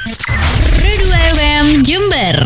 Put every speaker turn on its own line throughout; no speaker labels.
Pro 2 FM Jember.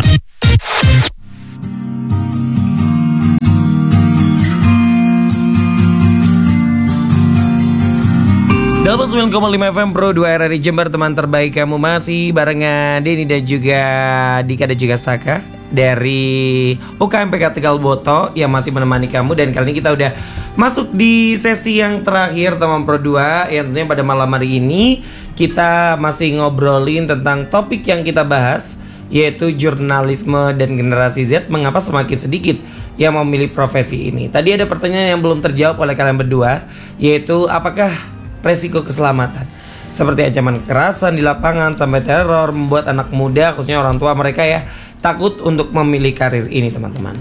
Dalam 9,5 FM Pro 2 RRI Jember, teman terbaik kamu masih barengan Denny dan juga Dika dan juga Saka dari UKMPK Tegal Boto yang masih menemani kamu. Dan kali ini kita udah masuk di sesi yang terakhir teman Pro 2, yang tentunya pada malam hari ini kita masih ngobrolin tentang topik yang kita bahas, yaitu jurnalisme dan generasi Z mengapa semakin sedikit yang memilih profesi ini. Tadi ada pertanyaan yang belum terjawab oleh kalian berdua, yaitu apakah resiko keselamatan seperti ancaman kekerasan di lapangan sampai teror membuat anak muda, khususnya orang tua mereka ya, takut untuk memilih karir ini, teman-teman?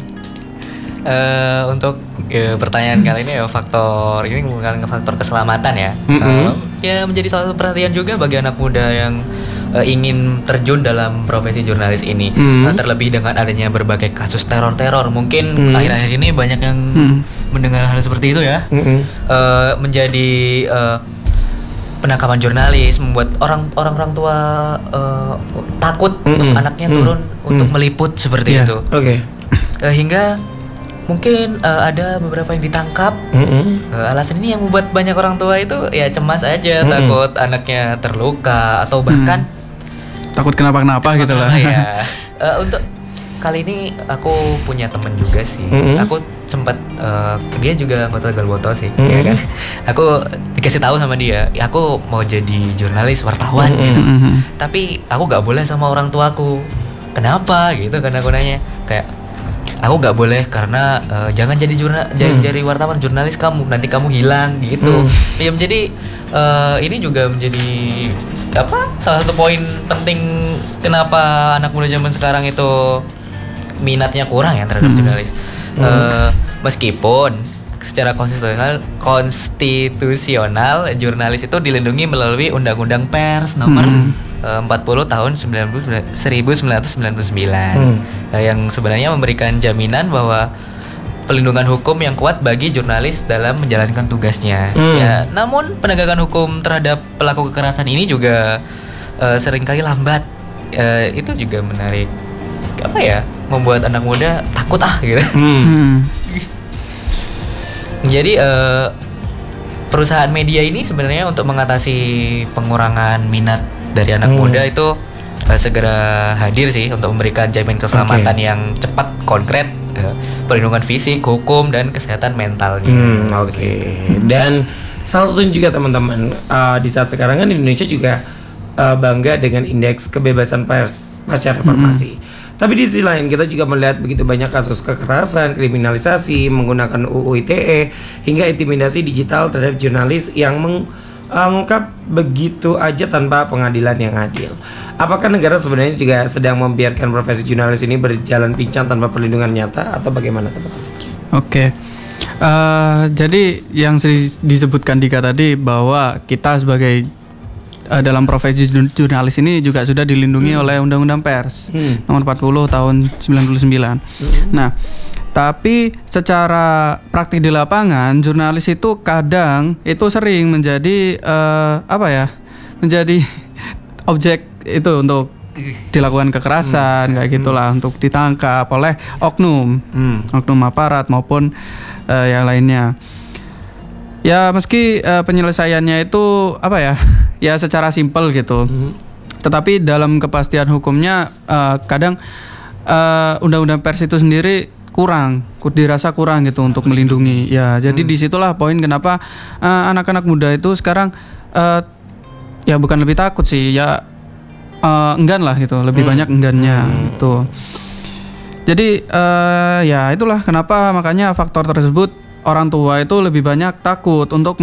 Untuk pertanyaan kali ini ya, faktor ini bukan faktor keselamatan ya. Ya menjadi salah satu perhatian juga bagi anak muda yang ingin terjun dalam profesi jurnalis ini. Terlebih dengan adanya berbagai kasus teror-teror, mungkin akhir-akhir ini banyak yang mendengar hal seperti itu ya. Menjadi penangkapan jurnalis membuat orang tua takut untuk anaknya turun untuk meliput seperti itu. Hingga mungkin ada beberapa yang ditangkap. Alasan ini yang membuat banyak orang tua itu ya cemas aja, takut anaknya terluka atau bahkan
takut kenapa-kenapa gitu lah.
Ya. Untuk kali ini aku punya temen juga sih. Aku sempat dia juga anggota Tegal Boto sih, ya kan. Aku dikasih tahu sama dia, ya aku mau jadi jurnalis wartawan gitu. Tapi aku nggak boleh sama orang tuaku. Kenapa gitu? Karena aku nanya kayak aku nggak boleh karena jangan jadi wartawan jurnalis kamu, nanti kamu hilang gitu. Ya menjadi ini juga menjadi salah satu poin penting kenapa anak muda zaman sekarang itu minatnya kurang ya terhadap jurnalis. Meskipun secara konstitusional jurnalis itu dilindungi melalui Undang-Undang Pers nomor 40 tahun 1999 yang sebenarnya memberikan jaminan bahwa pelindungan hukum yang kuat bagi jurnalis dalam menjalankan tugasnya. Ya, namun penegakan hukum terhadap pelaku kekerasan ini juga seringkali lambat. Itu juga menarik membuat anak muda takut gitu. Jadi perusahaan media ini sebenarnya untuk mengatasi pengurangan minat dari anak muda itu segera hadir sih untuk memberikan jaminan keselamatan yang cepat, konkret, perlindungan fisik, hukum, dan kesehatan mentalnya.
Dan salah satunya juga teman-teman, di saat sekarang kan Indonesia juga bangga dengan indeks kebebasan pers pasca reformasi. Tapi di sisi lain kita juga melihat begitu banyak kasus kekerasan, kriminalisasi, menggunakan UU ITE, hingga intimidasi digital terhadap jurnalis yang mengungkap begitu aja tanpa pengadilan yang adil. Apakah negara sebenarnya juga sedang membiarkan profesi jurnalis ini berjalan pincang tanpa perlindungan nyata, atau bagaimana, teman-teman?
Jadi yang disebutkan Dika tadi bahwa kita sebagai dalam profesi jurnalis ini juga sudah dilindungi oleh Undang-Undang Pers nomor 40 tahun 99. Nah, tapi secara praktik di lapangan jurnalis itu kadang itu sering menjadi menjadi objek itu untuk dilakukan kekerasan kayak gitulah, untuk ditangkap oleh oknum aparat maupun yang lainnya. Ya meski penyelesaiannya itu ya secara simpel gitu. Tetapi dalam kepastian hukumnya kadang Undang-Undang Pers itu sendiri dirasa kurang gitu untuk melindungi. Ya jadi disitulah poin kenapa anak-anak muda itu sekarang ya bukan lebih takut sih, ya enggan lah gitu, lebih banyak enggannya gitu. Jadi ya itulah kenapa makanya faktor tersebut orang tua itu lebih banyak takut untuk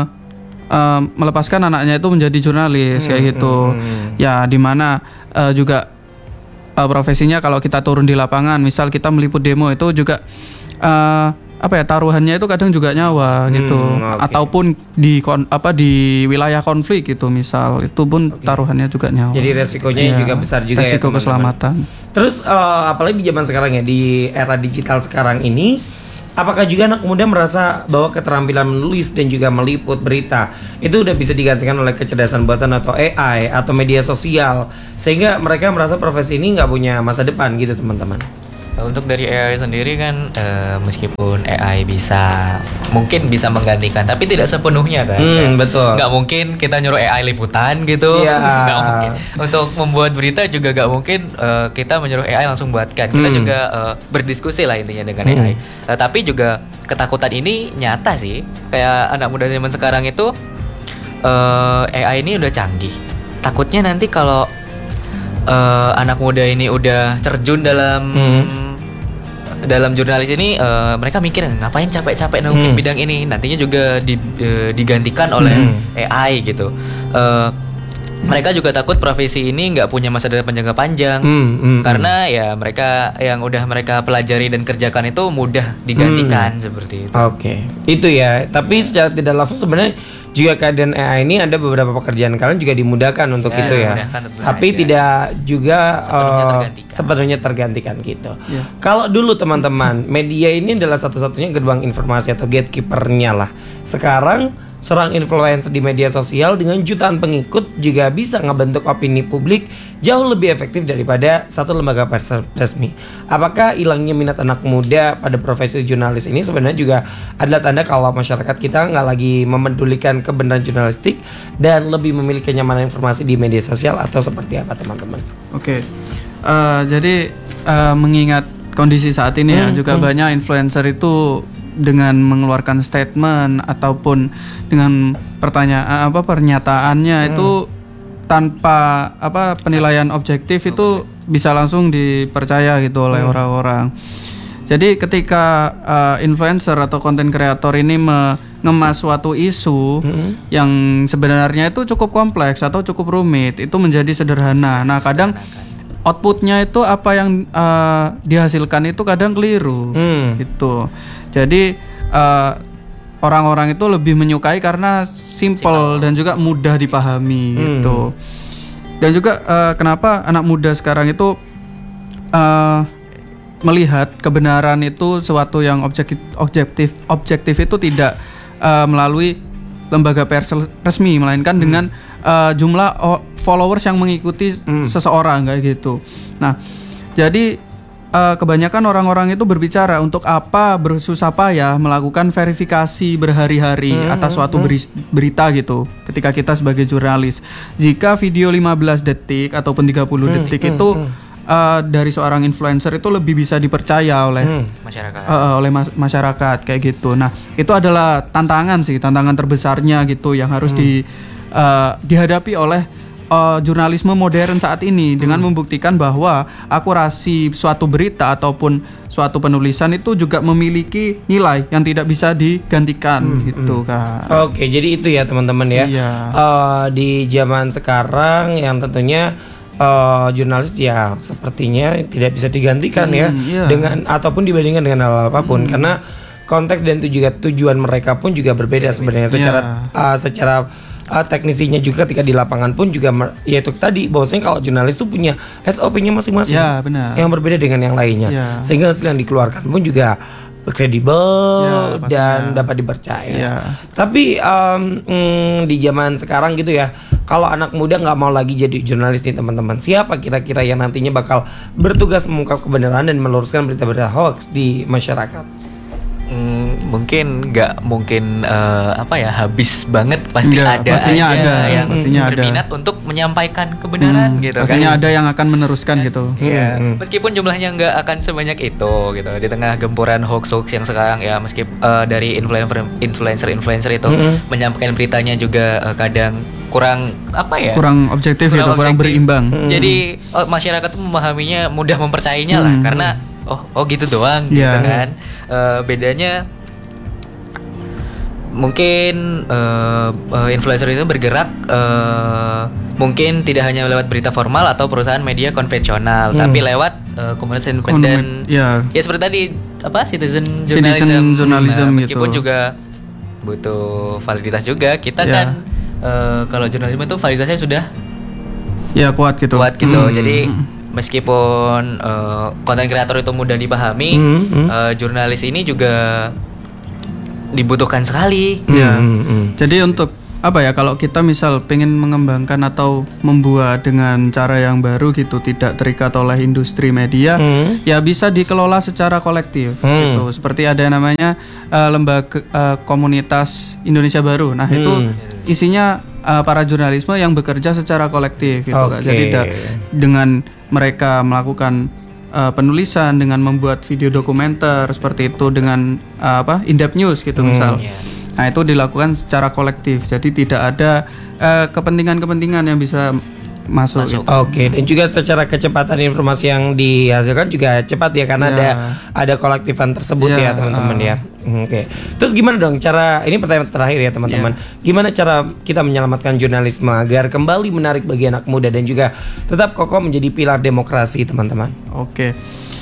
melepaskan anaknya itu menjadi jurnalis kayak gitu. Ya dimana juga profesinya kalau kita turun di lapangan, misal kita meliput demo itu juga taruhannya itu kadang juga nyawa gitu. Ataupun di wilayah konflik gitu misal, itu pun taruhannya juga nyawa.
Jadi resikonya juga besar juga,
resiko
ya,
keselamatan.
Terus apalagi di zaman sekarang ya, di era digital sekarang ini, apakah juga anak muda merasa bahwa keterampilan menulis dan juga meliput berita itu udah bisa digantikan oleh kecerdasan buatan atau AI atau media sosial, sehingga mereka merasa profesi ini nggak punya masa depan gitu teman-teman?
Untuk dari AI sendiri kan meskipun AI mungkin bisa menggantikan, tapi tidak sepenuhnya kan.
Betul.
Nggak mungkin kita nyuruh AI liputan gitu.
Iya.
Nggak mungkin. Untuk membuat berita juga nggak mungkin kita menyuruh AI langsung buatkan. Kita juga berdiskusi lah intinya dengan AI. Tapi juga ketakutan ini nyata sih. Kayak anak muda zaman sekarang itu AI ini udah canggih. Takutnya nanti kalau anak muda ini udah terjun dalam jurnalis ini, mereka mikir ngapain capek-capek nungguin bidang ini, nantinya juga digantikan oleh AI gitu. Mereka juga takut profesi ini nggak punya masa depan jangka panjang, karena ya mereka yang udah mereka pelajari dan kerjakan itu mudah digantikan seperti itu.
Oke, itu ya. Tapi secara tidak langsung sebenarnya juga keadaan AI ini ada beberapa pekerjaan kalian juga dimudahkan untuk itu ya. Tapi
saja.
tidak juga
Sepenuhnya
sepenuhnya tergantikan gitu. Kalau dulu teman-teman, media ini adalah satu-satunya gerbang informasi atau gatekeeper-nya lah. Sekarang seorang influencer di media sosial dengan jutaan pengikut juga bisa ngebentuk opini publik jauh lebih efektif daripada satu lembaga pers resmi. Apakah hilangnya minat anak muda pada profesi jurnalis ini sebenarnya juga adalah tanda kalau masyarakat kita nggak lagi memedulikan kebenaran jurnalistik dan lebih memilih kenyamanan informasi di media sosial, atau seperti apa teman-teman?
Oke. Jadi mengingat kondisi saat ini ya, juga banyak influencer itu dengan mengeluarkan statement ataupun dengan pernyataannya itu tanpa penilaian objektif itu bisa langsung dipercaya gitu oleh orang-orang. Jadi ketika influencer atau konten kreator ini mengemas suatu isu yang sebenarnya itu cukup kompleks atau cukup rumit, itu menjadi sederhana. Nah, kadang outputnya itu apa yang dihasilkan itu kadang keliru gitu. Jadi orang-orang itu lebih menyukai karena simple dan juga mudah dipahami gitu. Dan juga kenapa anak muda sekarang itu melihat kebenaran itu suatu yang objektif itu tidak melalui lembaga pers resmi, melainkan dengan jumlah followers yang mengikuti seseorang kayak gitu. Nah, jadi kebanyakan orang-orang itu berbicara untuk apa bersusah payah melakukan verifikasi berhari-hari atas suatu berita gitu. Ketika kita sebagai jurnalis, jika video 15 detik ataupun 30 detik itu dari seorang influencer itu lebih bisa dipercaya oleh masyarakat kayak gitu. Nah, itu adalah tantangan terbesarnya gitu yang harus dihadapi oleh jurnalisme modern saat ini, dengan membuktikan bahwa akurasi suatu berita ataupun suatu penulisan itu juga memiliki nilai yang tidak bisa digantikan gitu kan.
Oke, jadi itu ya teman-teman ya.
Iya.
Di zaman sekarang yang tentunya jurnalis ya sepertinya tidak bisa digantikan dengan ataupun dibandingkan dengan hal apapun, karena konteks dan tujuan mereka pun juga berbeda sebenarnya secara teknisinya juga ketika di lapangan pun juga yaitu tadi bahwasanya kalau jurnalis tuh punya SOP-nya masing-masing yang berbeda dengan yang lainnya, sehingga hasil yang dikeluarkan pun juga kredibel dan dapat dipercaya. Tapi di zaman sekarang gitu ya, kalau anak muda nggak mau lagi jadi jurnalis nih teman-teman, siapa kira-kira yang nantinya bakal bertugas mengungkap kebenaran dan meluruskan berita-berita hoax di masyarakat?
Mungkin nggak habis banget, pastinya ada yang berminat untuk menyampaikan kebenaran gitu.
Pastinya ada yang akan meneruskan gitu.
Meskipun jumlahnya nggak akan sebanyak itu gitu, di tengah gempuran hoax yang sekarang ya, meskipun dari influencer itu menyampaikan beritanya juga kadang kurang
objektif gitu, kurang berimbang.
Jadi masyarakat tuh memahaminya, mudah mempercayainya lah, karena oh gitu doang gitu kan. Bedanya mungkin influencer itu bergerak mungkin tidak hanya lewat berita formal atau perusahaan media konvensional, tapi lewat komunitas independen. Ya seperti tadi citizen journalism meskipun gitu. Juga butuh validitas juga. Kita kan kalau jurnalisme itu validitasnya sudah
kuat gitu.
Jadi meskipun konten kreator itu mudah dipahami, jurnalis ini juga dibutuhkan sekali.
Ya. Jadi untuk apa ya, kalau kita misal pengen mengembangkan atau membuat dengan cara yang baru gitu, tidak terikat oleh industri media, ya bisa dikelola secara kolektif gitu. Seperti ada yang namanya lembaga komunitas Indonesia Baru. Nah, itu isinya para jurnalisme yang bekerja secara kolektif gitu kan. Jadi dengan mereka melakukan penulisan, dengan membuat video dokumenter seperti itu, dengan in-depth news gitu misal. Nah, itu dilakukan secara kolektif. Jadi tidak ada kepentingan-kepentingan yang bisa masuk. Gitu.
Oke, dan juga secara kecepatan informasi yang dihasilkan juga cepat ya, karena ada kolektifan tersebut ya teman-teman ya. Oke. Terus gimana dong cara, ini pertanyaan terakhir ya teman-teman. Gimana cara kita menyelamatkan jurnalisme agar kembali menarik bagi anak muda dan juga tetap kokoh menjadi pilar demokrasi, teman-teman?
Oke.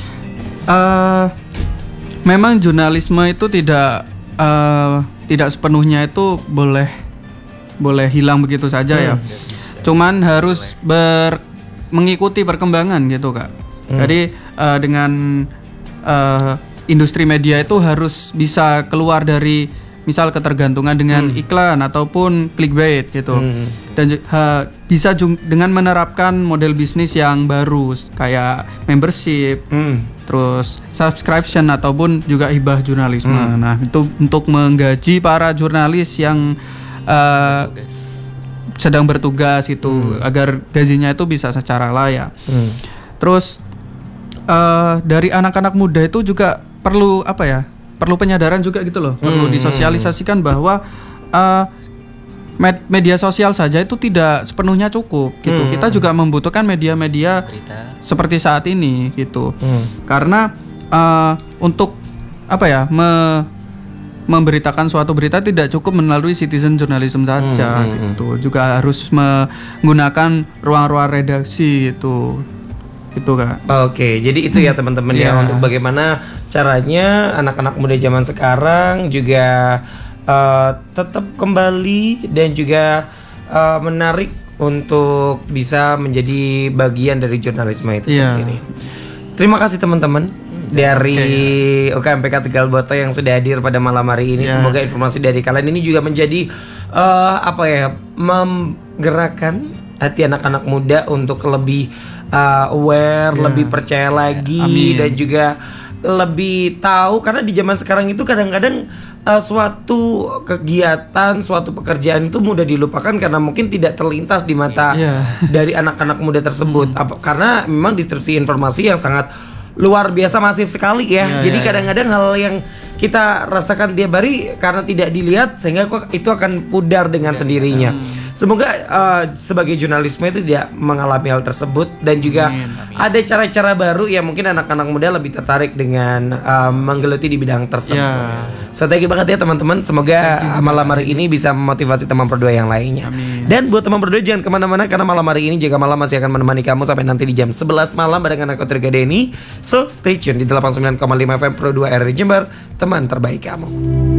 Memang jurnalisme itu tidak sepenuhnya itu boleh hilang begitu saja ya. Cuman harus mengikuti perkembangan gitu Kak. Jadi dengan industri media itu harus bisa keluar dari misal ketergantungan dengan iklan ataupun clickbait gitu. Dan bisa dengan menerapkan model bisnis yang baru kayak membership, terus subscription ataupun juga hibah jurnalisme. Nah, itu untuk menggaji para jurnalis yang sedang bertugas itu agar gajinya itu bisa secara layak. Terus dari anak-anak muda itu juga perlu perlu penyadaran juga gitu loh. Perlu disosialisasikan bahwa media sosial saja itu tidak sepenuhnya cukup gitu. Kita juga membutuhkan media-media seperti saat ini gitu. Karena untuk memberitakan suatu berita tidak cukup melalui citizen journalism saja gitu. Juga harus menggunakan ruang-ruang redaksi itu Kak.
Oke, jadi itu ya teman-teman ya, untuk bagaimana caranya anak-anak muda zaman sekarang juga tetap kembali dan juga menarik untuk bisa menjadi bagian dari jurnalisme itu sendiri. Terima kasih teman-teman dari UKMPK Tegal Boto yang sudah hadir pada malam hari ini. Semoga informasi dari kalian ini juga menjadi menggerakkan hati anak-anak muda untuk lebih aware, lebih percaya lagi, dan juga lebih tahu, karena di zaman sekarang itu kadang-kadang suatu kegiatan, suatu pekerjaan itu mudah dilupakan karena mungkin tidak terlintas di mata dari anak-anak muda tersebut. Karena memang distribusi informasi yang sangat luar biasa, masif sekali ya. Jadi kadang-kadang hal yang kita rasakan tiap hari karena tidak dilihat sehingga itu akan pudar dengan sendirinya. Semoga sebagai jurnalisme itu tidak mengalami hal tersebut, dan juga ada cara-cara baru yang mungkin anak-anak muda lebih tertarik dengan menggeluti di bidang tersebut. So thank you banget ya teman-teman. Semoga malam hari ini bisa memotivasi teman berdua yang lainnya. Dan buat teman berdua jangan kemana-mana, karena malam hari ini Jaga Malam masih akan menemani kamu sampai nanti di jam 11 malam barengan aku Tirga Denny. So stay tune di 89,5 FM Pro 2 RRI Jember, teman terbaik kamu.